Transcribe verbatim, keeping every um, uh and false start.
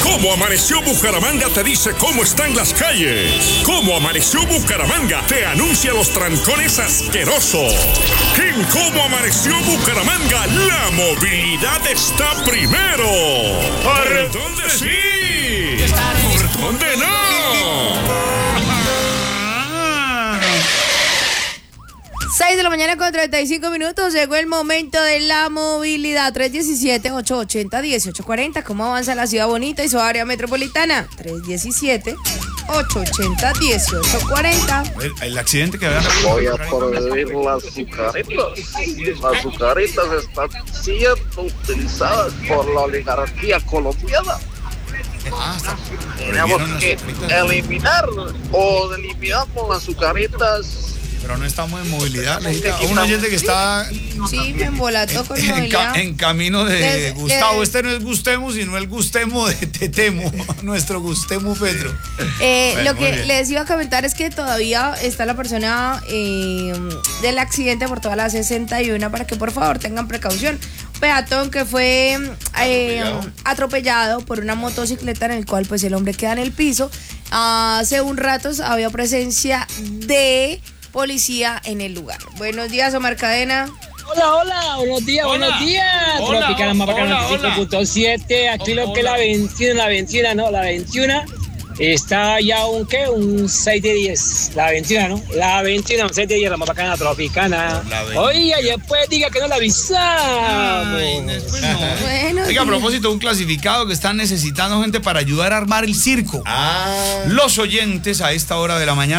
Cómo Amaneció Bucaramanga te dice cómo están las calles. Cómo Amaneció Bucaramanga te anuncia los trancones asquerosos. En Cómo Amaneció Bucaramanga, la movilidad está primero. ¿Por dónde sí? ¿Por dónde no? seis de la mañana con treinta y cinco minutos, llegó el momento de la movilidad. tres uno siete, ocho ocho cero, uno ocho cuatro cero. ¿Cómo avanza la ciudad bonita y su área metropolitana? tres uno siete, ocho ocho cero, uno ocho cuatro cero. El, el accidente que había... Voy a prohibir las azucaritas. Las azucaritas están siendo utilizadas por la oligarquía colombiana. Ah, está. Tenemos que eliminar o eliminamos las azucaritas. Pero no estamos en movilidad, necesita un oyente que está Sí, me embolató con en, movilidad. ca, en camino de Les, Gustavo. les, Este no es Gustemo, sino el Gustemo de Tetemo, nuestro Gustemo Petro. Eh, Bueno, lo que bien. les iba a comentar es que todavía está la persona eh, del accidente por toda la sesenta y uno para que por favor tengan precaución. Peatón que fue eh, Atropellado. atropellado por una motocicleta en el cual pues el hombre queda en el piso. Hace un rato había presencia de policía en el lugar. Buenos días, Omar Cadena. Hola, hola, buenos días, Hola. buenos días. Hola, Tropicana más bacana, hola, noventa y cinco punto siete. Aquí Hola, lo que la hola. veintiuno, la veintiuno, ¿no? La veintiuno está ya un, ¿qué? Un seis de diez. La veintiuno, ¿no? La veintiuno, un seis de diez, la más bacana, Tropicana. La veintiuno. Oye, después diga que no la avisamos. Ay, después no. Bueno, Oiga, a sí. propósito, un clasificado que están necesitando gente para ayudar a armar el circo. Ah. Los oyentes a esta hora de la mañana